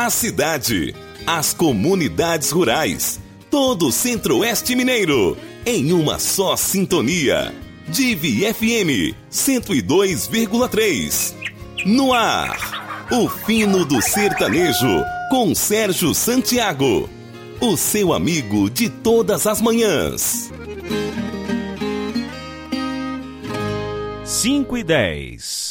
a cidade, as comunidades rurais, todo o Centro-Oeste Mineiro, em uma só sintonia. Divi FM 102,3. No ar, o fino do sertanejo, com Sérgio Santiago, o seu amigo de todas as manhãs. 5:10.